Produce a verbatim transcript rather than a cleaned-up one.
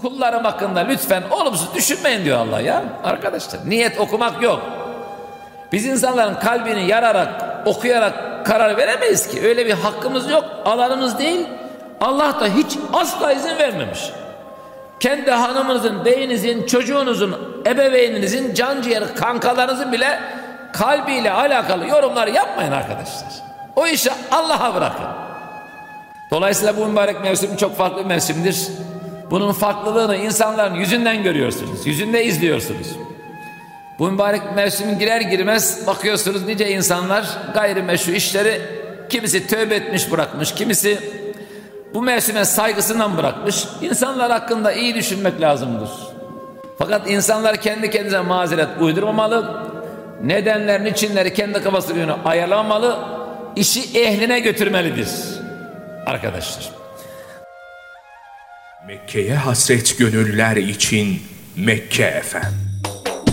kullarım hakkında lütfen olumsuz düşünmeyin diyor Allah ya. Arkadaşlar niyet okumak yok. Biz insanların kalbini yararak, okuyarak karar veremeyiz ki. Öyle bir hakkımız yok. Alanımız değil. Allah da hiç asla izin vermemiş. Kendi hanımınızın, beyinizin, çocuğunuzun, ebeveyninizin, canciğer kankalarınızın bile kalbiyle alakalı yorumları yapmayın arkadaşlar. O işi Allah'a bırakın. Dolayısıyla bu mübarek mevsim çok farklı bir mevsimdir. Bunun farklılığını insanların yüzünden görüyorsunuz. Yüzünde izliyorsunuz. Bu mübarek mevsimin girer girmez bakıyorsunuz nice insanlar gayrimeşru işleri, kimisi tövbe etmiş bırakmış, kimisi bu mevsime saygısından bırakmış. İnsanlar hakkında iyi düşünmek lazımdır. Fakat insanlar kendi kendine mazeret uydurmamalı. Nedenlerin içinleri kendi kafasına göre ayarlamamalı. İşi ehline götürmelidir arkadaşlar. Mekke'ye hasret gönüller için Mekke Efem.